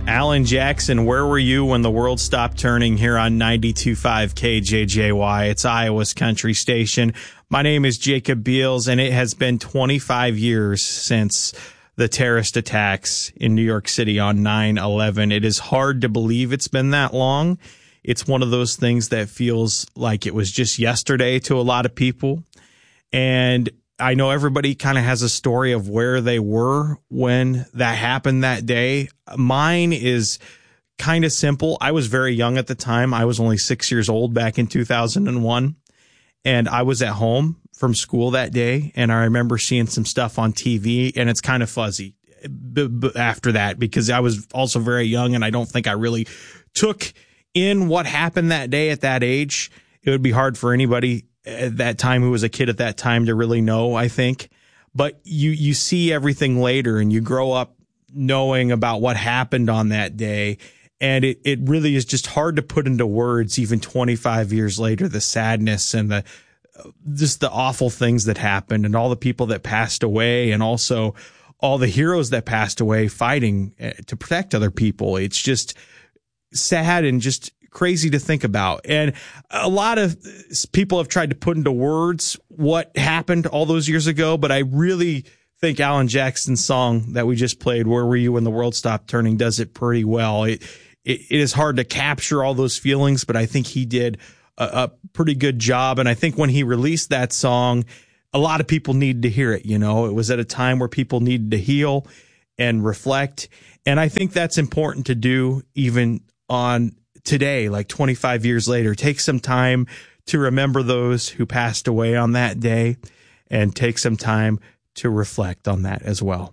Alan Jackson, where were you when the world stopped turning here on 92.5 KJJY? It's Iowa's country station. My name is Jacob Beals, and it has been 25 years since the terrorist attacks in New York City on 9/11. It is hard to believe it's been that long. It's one of those things that feels like it was just yesterday to a lot of people. And I know everybody kind of has a story of where they were when that happened that day. Mine is kind of simple. I was very young at the time. I was only 6 years old back in 2001. And I was at home from school that day. And I remember seeing some stuff on TV, and it's kind of fuzzy after that because I was also very young and I don't think I really took in what happened that day at that age. It would be hard for anybody at that time who was a kid at that time to really know, I think. But you see everything later and you grow up knowing about what happened on that day. And it really is just hard to put into words, even 25 years later, the sadness and the awful things that happened and all the people that passed away and also all the heroes that passed away fighting to protect other people. It's just sad and just crazy to think about. And a lot of people have tried to put into words what happened all those years ago, but I really think Alan Jackson's song that we just played, Where Were You When the World Stopped Turning, does it pretty well. It is hard to capture all those feelings, but I think he did a pretty good job. And I think when he released that song, a lot of people needed to hear it. You know, it was at a time where people needed to heal and reflect. And I think that's important to do even on today, like 25 years later. Take some time to remember those who passed away on that day and take some time to reflect on that as well.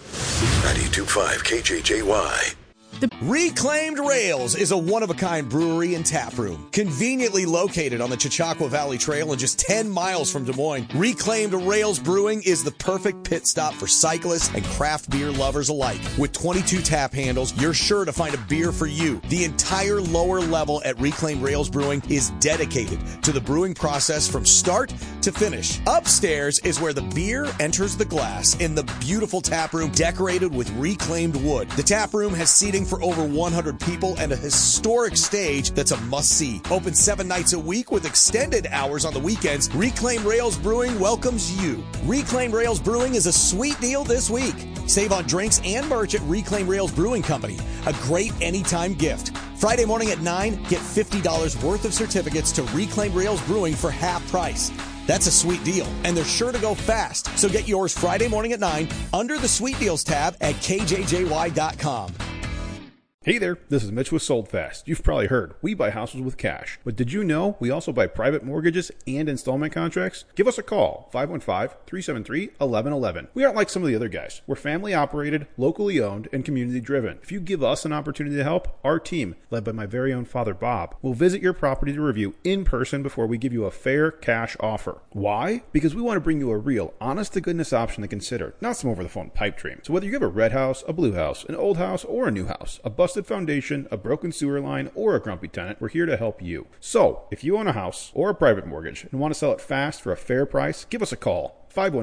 92.5 KJJY. Reclaimed Rails is a one-of-a-kind brewery and tap room. Conveniently located on the Chautauqua Valley Trail and just 10 miles from Des Moines, Reclaimed Rails Brewing is the perfect pit stop for cyclists and craft beer lovers alike. With 22 tap handles, you're sure to find a beer for you. The entire lower level at Reclaimed Rails Brewing is dedicated to the brewing process from start to finish. Upstairs is where the beer enters the glass in the beautiful tap room decorated with reclaimed wood. The tap room has seating for over 100 people and a historic stage that's a must-see. Open 7 nights a week with extended hours on the weekends, Reclaimed Rails Brewing welcomes you. Reclaimed Rails Brewing is a sweet deal this week. Save on drinks and merch at Reclaimed Rails Brewing Company. A great anytime gift. Friday morning at 9, get $50 worth of certificates to Reclaimed Rails Brewing for half price. That's a sweet deal, and they're sure to go fast. So get yours Friday morning at 9 under the Sweet Deals tab at KJJY.com. Hey there, this is Mitch with Sold Fast. You've probably heard, we buy houses with cash. But did you know we also buy private mortgages and installment contracts? Give us a call, 515-373-1111. We aren't like some of the other guys. We're family operated, locally owned, and community driven. If you give us an opportunity to help, our team, led by my very own father Bob, will visit your property to review in person before we give you a fair cash offer. Why? Because we want to bring you a real, honest-to-goodness option to consider, not some over-the-phone pipe dream. So whether you have a red house, a blue house, an old house, or a new house, a busted foundation, a broken sewer line, or a grumpy tenant, we're here to help you. So, if you own a house or a private mortgage and want to sell it fast for a fair price, give us a call.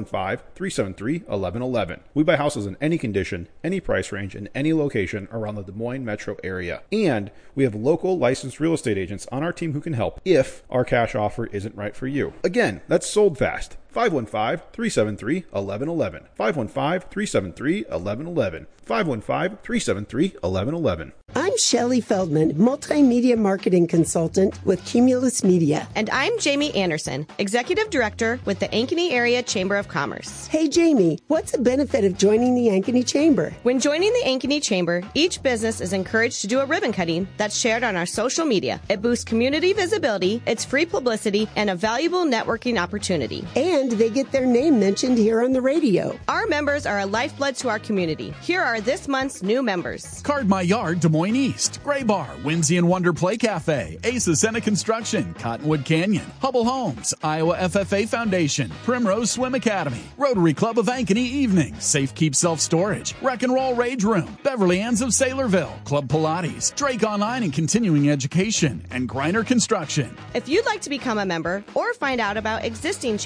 515-373-1111. We buy houses in any condition, any price range, and any location around the Des Moines metro area. And we have local licensed real estate agents on our team who can help if our cash offer isn't right for you. Again, that's Sold Fast. 515-373-1111. 515-373-1111. 515-373-1111. I'm Shelley Feldman, multimedia marketing consultant with Cumulus Media. And I'm Jamie Anderson, executive director with the Ankeny Area Chamber of Commerce. Hey, Jamie, what's the benefit of joining the Ankeny Chamber? When joining the Ankeny Chamber, each business is encouraged to do a ribbon cutting that's shared on our social media. It boosts community visibility, it's free publicity, and a valuable networking opportunity. And they get their name mentioned here on the radio. Our members are a lifeblood to our community. Here are this month's new members. Card My Yard, Des Moines East, Gray Bar, Whimsy and Wonder Play Cafe, Ace Ascena Construction, Cottonwood Canyon, Hubble Homes, Iowa FFA Foundation, Primrose Swim Academy, Rotary Club of Ankeny Evening, Safe Keep Self Storage, Wreck and Roll Rage Room, Beverly Ann's of Saylorville, Club Pilates, Drake Online and Continuing Education, and Griner Construction. If you'd like to become a member or find out about existing chamber member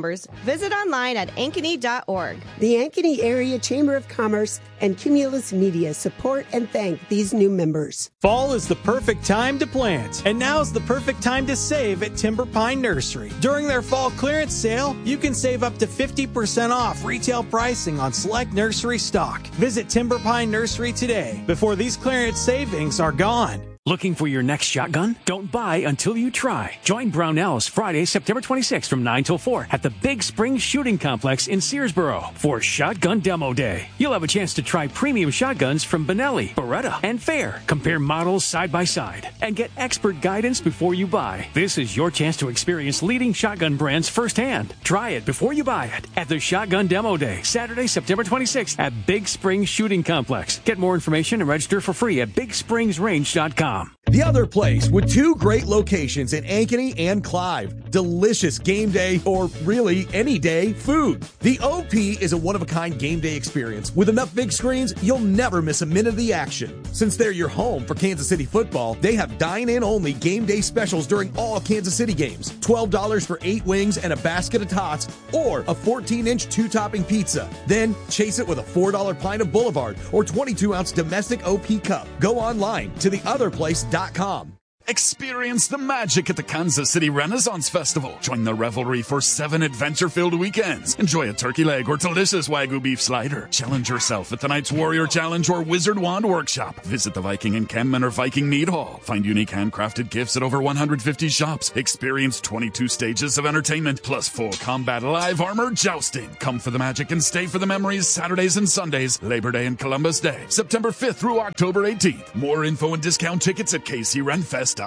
members, visit online at ankeny.org. The Ankeny Area Chamber of Commerce and Cumulus Media support and thank these new members. Fall is the perfect time to plant, and now's the perfect time to save at Timber Pine Nursery. During their fall clearance sale, you can save up to 50% off retail pricing on select nursery stock. Visit Timber Pine Nursery today before these clearance savings are gone. Looking for your next shotgun? Don't buy until you try. Join Brownells Friday, September 26th from 9 till 4 at the Big Spring Shooting Complex in Searsboro for Shotgun Demo Day. You'll have a chance to try premium shotguns from Benelli, Beretta, and Fair. Compare models side by side and get expert guidance before you buy. This is your chance to experience leading shotgun brands firsthand. Try it before you buy it at the Shotgun Demo Day, Saturday, September 26th at Big Spring Shooting Complex. Get more information and register for free at BigSpringsRange.com. The Other Place, with two great locations in Ankeny and Clive. Delicious game day, or really any day, food. The OP is a one-of-a-kind game day experience. With enough big screens, you'll never miss a minute of the action. Since they're your home for Kansas City football, they have dine-in only game day specials during all Kansas City games. $12 for 8 wings and a basket of tots, or a 14-inch 2-topping pizza. Then chase it with a $4 pint of Boulevard or 22-ounce domestic OP cup. Go online to theotherplace.com. Experience the magic at the Kansas City Renaissance Festival. Join the revelry for 7 adventure-filled weekends. Enjoy a turkey leg or delicious Wagyu beef slider. Challenge yourself at tonight's Warrior Challenge or Wizard Wand Workshop. Visit the Viking Encampment or Viking Mead Hall. Find unique handcrafted gifts at over 150 shops. Experience 22 stages of entertainment, plus full combat live armor jousting. Come for the magic and stay for the memories Saturdays and Sundays, Labor Day and Columbus Day, September 5th through October 18th. More info and discount tickets at KCRenFest.com.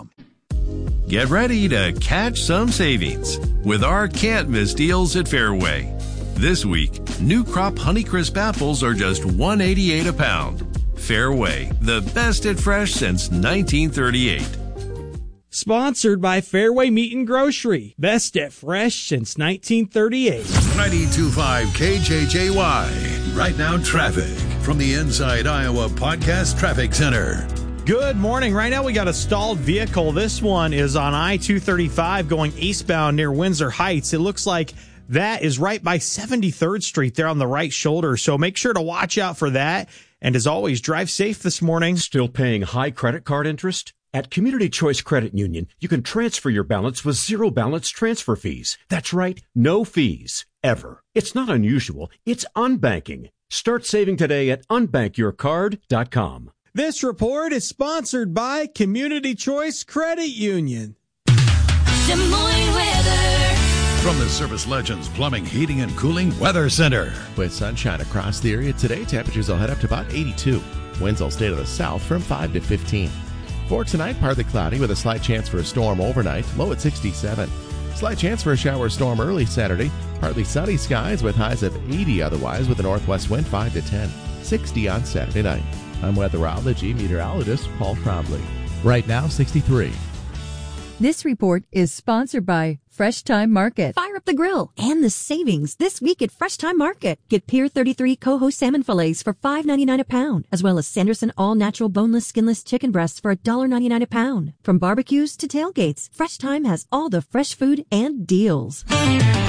Get ready to catch some savings with our can't miss deals at Fairway. This week, new crop Honeycrisp apples are just $1.88 a pound. Fairway, the best at fresh since 1938. Sponsored by Fairway Meat and Grocery. Best at fresh since 1938. 92.5 KJJY. Right now, traffic from the Inside Iowa Podcast Traffic Center. Good morning. Right now we got a stalled vehicle. This one is on I-235 going eastbound near Windsor Heights. It looks like that is right by 73rd Street there on the right shoulder. So make sure to watch out for that. And as always, drive safe this morning. Still paying high credit card interest? At Community Choice Credit Union, you can transfer your balance with zero balance transfer fees. That's right, no fees, ever. It's not unusual. It's unbanking. Start saving today at unbankyourcard.com. This report is sponsored by Community Choice Credit Union. Des Moines weather. From the Service Legends Plumbing, Heating, and Cooling Weather Center. With sunshine across the area today, temperatures will head up to about 82. Winds will stay to the south from 5 to 15. For tonight, partly cloudy with a slight chance for a storm overnight, low at 67. Slight chance for a shower or storm early Saturday. Partly sunny skies with highs of 80 otherwise, with a northwest wind 5 to 10. 60 on Saturday night. I'm weatherology meteorologist Paul Trombley. Right now, 63. This report is sponsored by Fresh Time Market. Fire up the grill and the savings this week at Fresh Time Market. Get Pier 33 Coho salmon fillets for $5.99 a pound, as well as Sanderson all-natural boneless, skinless chicken breasts for $1.99 a pound. From barbecues to tailgates, Fresh Time has all the fresh food and deals.